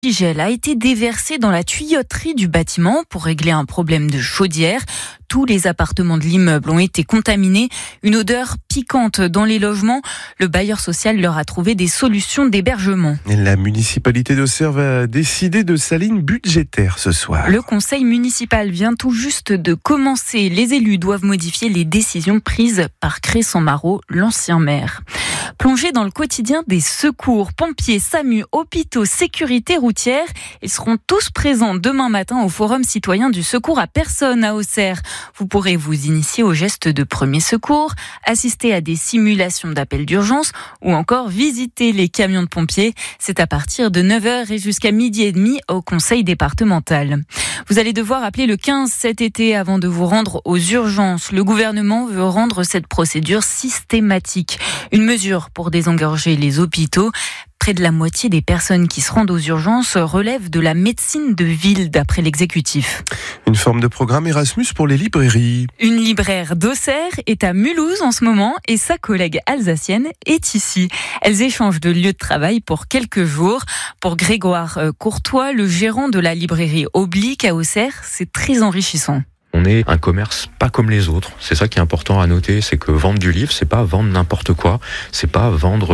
Gel a été déversé dans la tuyauterie du bâtiment pour régler un problème de chaudière. Tous les appartements de l'immeuble ont été contaminés. Une odeur piquante dans les logements. Le bailleur social leur a trouvé des solutions d'hébergement. La municipalité d'Auxerre va décider de sa ligne budgétaire ce soir. Le conseil municipal vient tout juste de commencer. Les élus doivent modifier les décisions prises par Cresson Marot, l'ancien maire. Plongés dans le quotidien des secours, pompiers, SAMU, hôpitaux, sécurité routière, ils seront tous présents demain matin au Forum citoyen du secours à personne à Auxerre. Vous pourrez vous initier aux gestes de premier secours, assister à des simulations d'appels d'urgence ou encore visiter les camions de pompiers. C'est à partir de 9h et jusqu'à 12h30 au conseil départemental. Vous allez devoir appeler le 15 cet été avant de vous rendre aux urgences. Le gouvernement veut rendre cette procédure systématique. Une mesure pour désengorger les hôpitaux. Près de la moitié des personnes qui se rendent aux urgences relèvent de la médecine de ville, d'après l'exécutif. Une forme de programme Erasmus pour les librairies. Une libraire d'Auxerre est à Mulhouse en ce moment et sa collègue alsacienne est ici. Elles échangent de lieu de travail pour quelques jours. Pour Grégoire Courtois, le gérant de la librairie Oblique à Auxerre, c'est très enrichissant. On est un commerce pas comme les autres. C'est ça qui est important à noter, c'est que vendre du livre, c'est pas vendre n'importe quoi. C'est pas vendre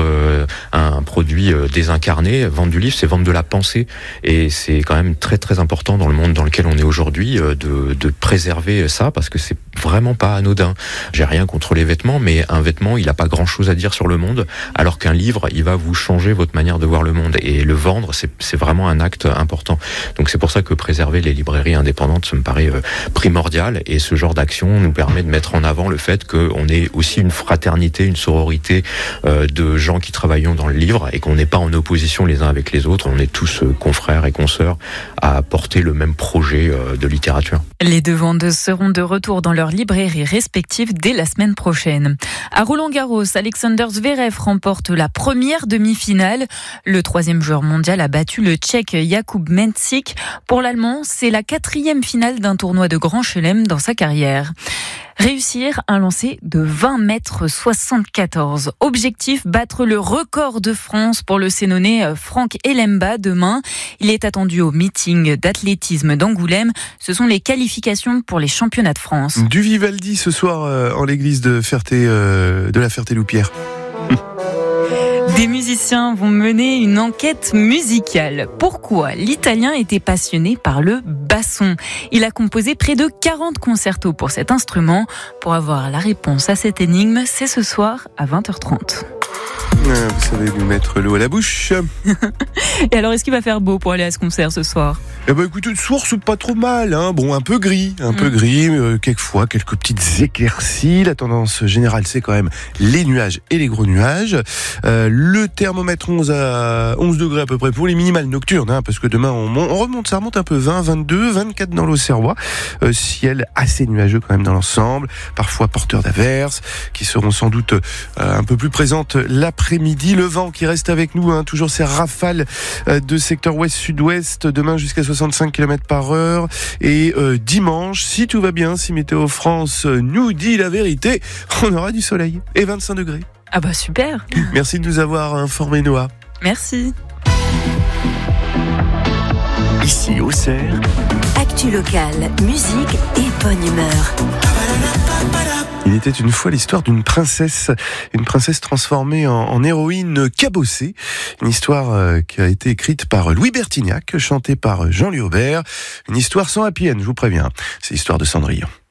un produit désincarné. Vendre du livre, c'est vendre de la pensée. Et c'est quand même très très important dans le monde dans lequel on est aujourd'hui de préserver ça parce que c'est vraiment pas anodin. J'ai rien contre les vêtements, mais un vêtement, il a pas grand chose à dire sur le monde, alors qu'un livre, il va vous changer votre manière de voir le monde. Et le vendre, c'est vraiment un acte important. Donc c'est pour ça que préserver les librairies indépendantes, ça me paraît primordial. Et ce genre d'action nous permet de mettre en avant le fait qu'on est aussi une fraternité, une sororité de gens qui travaillent dans le livre et qu'on n'est pas en opposition les uns avec les autres. On est tous confrères et consoeurs à porter le même projet de littérature. Les deux vendeuses seront de retour dans leurs librairies respectives dès la semaine prochaine. À Roland-Garros, Alexander Zverev remporte la première demi-finale. Le 3e joueur mondial a battu le Tchèque Jakub Mensik. Pour l'Allemand, c'est la 4e finale d'un tournoi de Grand Chelem dans sa carrière. Réussir un lancer de 20,74 m. Objectif, battre le record de France pour le Sénonais Franck Elemba demain. Il est attendu au meeting d'athlétisme d'Angoulême. Ce sont les qualifications pour les championnats de France. Du Vivaldi ce soir en l'église de la Ferté-Loupière. Des musiciens vont mener une enquête musicale. Pourquoi l'Italien était passionné par le basson ? Il a composé près de 40 concertos pour cet instrument. Pour avoir la réponse à cette énigme, c'est ce soir à 20h30. Vous savez nous mettre l'eau à la bouche. Et alors, est-ce qu'il va faire beau pour aller à ce concert ce soir ? Eh ben écoutez, de source pas trop mal, hein. Bon, un peu gris, quelquefois quelques petites éclaircies. La tendance générale, c'est quand même les nuages et les gros nuages. Le thermomètre 11 degrés à peu près pour les minimales nocturnes, hein, parce que demain ça remonte un peu, 20, 22, 24 dans l'Auxerrois. Ciel assez nuageux quand même dans l'ensemble, parfois porteur d'averses, qui seront sans doute un peu plus présentes l'après-midi. Le vent qui reste avec nous, hein, toujours ces rafales de secteur ouest-sud-ouest, demain jusqu'à 65 km/h. Et dimanche, si tout va bien, si Météo France nous dit la vérité, on aura du soleil et 25 degrés. Ah bah super. Merci de nous avoir informés, Noah. Merci. Ici Auxerre, actu locale, musique et bonne humeur. Il était une fois l'histoire d'une princesse transformée en héroïne cabossée. Une histoire qui a été écrite par Louis Bertignac, chantée par Jean-Louis Aubert. Une histoire sans happy end, je vous préviens. C'est l'histoire de Cendrillon.